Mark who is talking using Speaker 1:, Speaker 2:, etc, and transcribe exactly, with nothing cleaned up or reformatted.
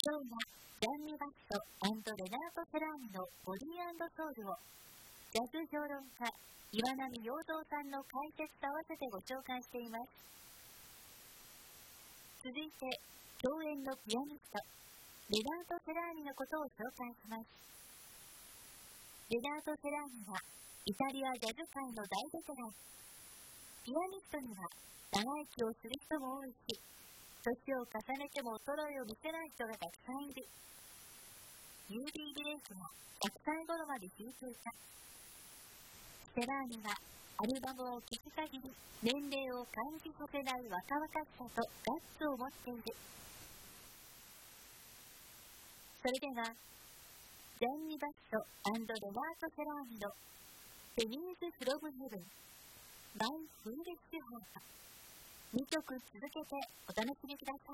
Speaker 1: 今日はジャンニ・バッソ&レナート・セラーニのボディ&ソウルをジャズ評論家岩波陽三さんの解説と合わせてご紹介しています。続いて共演のピアニストレナート・セラーニのことを紹介します。レナート・セラーニはイタリアジャズ界の大ベテラン。ピアニストには長生きをする人も多いし、年を重ねても衰えを見せない人がたくさんいる。ユーディー・グレイクがひゃくさい頃まで弾いていた。セラーニはアルバムを聴く限り年齢を感じさせない若々しさとガッツを持っている。それではジャンニ・バッソ&レナート・セラーニのThe News from Heaven My Foolish Heartにきょく続けてお楽しみください。